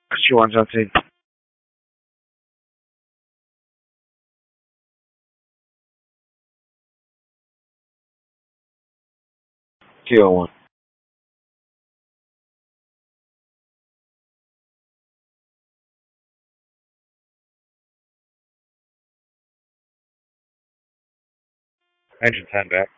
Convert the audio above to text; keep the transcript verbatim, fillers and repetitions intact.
She wants something. two oh one. Engine ten back.